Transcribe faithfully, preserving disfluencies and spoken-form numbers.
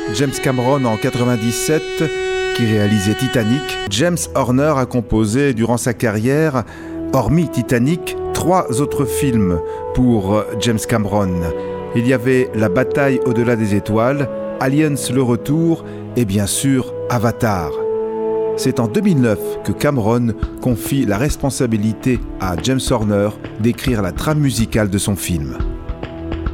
James Cameron en quatre-vingt-dix-sept, qui réalisait Titanic, James Horner a composé durant sa carrière, hormis Titanic, trois autres films pour James Cameron. Il y avait La bataille au-delà des étoiles, Aliens le retour et bien sûr Avatar. C'est en deux mille neuf que Cameron confie la responsabilité à James Horner d'écrire la trame musicale de son film.